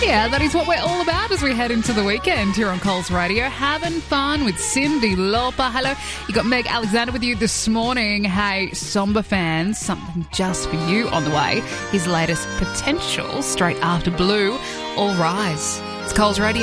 Yeah, that is what we're all about as we head into the weekend here on Coles Radio. Having fun with Cyndi Lauper. Hello, you got Meg Alexander with you this morning. Hey, Somber fans, something just for you on the way. His latest Potential, straight after Blue. All rise. It's Coles Radio.